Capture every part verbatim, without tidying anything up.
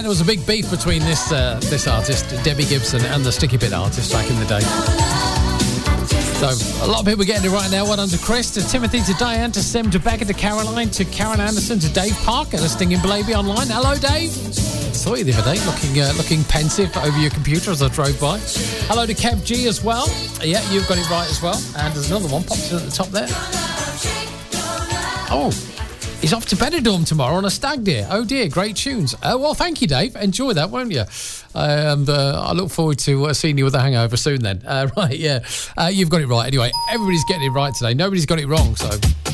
there was a big beef between this uh, this artist, Debbie Gibson, and the Sticky Bit artist back in the day. So, a lot of people getting it right now. Well done to Chris, to Timothy, to Diane, to Sim, to Becca, to Caroline, to Karen Anderson, to Dave Parker, to Stinging Baby online. Hello, Dave. Saw you the other day, looking uh, looking pensive over your computer as I drove by. Hello to Kev G as well. Yeah, you've got it right as well. And there's another one popped in at the top there. Oh, he's off to Benidorm tomorrow on a stag deer. Oh dear, great tunes. Uh, well, thank you, Dave. Enjoy that, won't you? And uh, I look forward to uh, seeing you with a hangover soon then. Uh, right, yeah. Uh, you've got it right. Anyway, everybody's getting it right today. Nobody's got it wrong, so...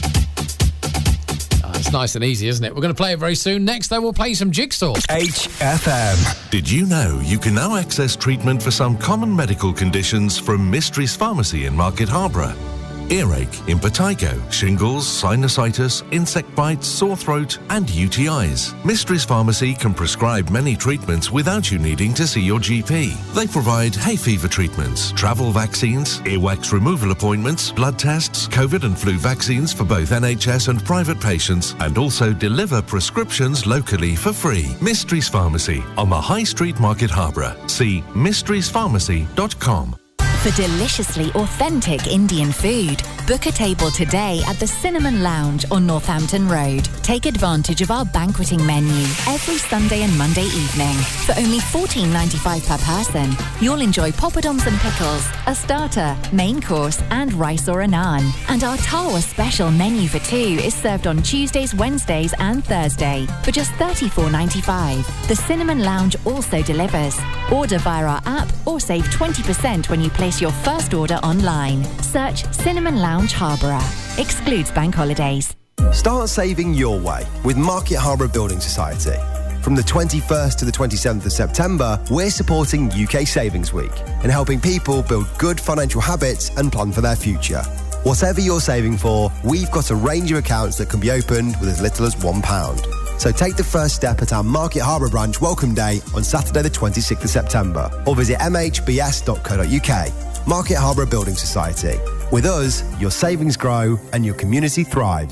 It's nice and easy, isn't it? We're going to play it very soon. Next, though, we'll play some Jigsaw. H F M. Did you know you can now access treatment for some common medical conditions from Mysteries Pharmacy in Market Harborough? Earache, impetigo, shingles, sinusitis, insect bites, sore throat, and U T Is. Mysteries Pharmacy can prescribe many treatments without you needing to see your G P. They provide hay fever treatments, travel vaccines, earwax removal appointments, blood tests, COVID and flu vaccines for both N H S and private patients, and also deliver prescriptions locally for free. Mysteries Pharmacy on the High Street, Market Harborough. See mysteries pharmacy dot com. For deliciously authentic Indian food, book a table today at the Cinnamon Lounge on Northampton Road. Take advantage of our banqueting menu every Sunday and Monday evening. For only fourteen ninety-five per person, you'll enjoy poppadoms and pickles, a starter, main course, and rice or a naan. And our Tawa special menu for two is served on Tuesdays, Wednesdays, and Thursday for just thirty-four ninety-five. The Cinnamon Lounge also delivers. Order via our app or save twenty percent when you place your first order online. Search Cinnamon Lounge Harborough. Excludes bank holidays. Start saving your way with Market Harborough Building Society. From the twenty-first to the twenty-seventh of September, we're supporting U K Savings Week and helping people build good financial habits and plan for their future. Whatever you're saving for, we've got a range of accounts that can be opened with as little as one pound. So take the first step at our Market Harborough branch welcome day on Saturday the twenty-sixth of September, or visit m h b s dot co dot u k. Market Harborough Building Society. With us, your savings grow and your community thrives.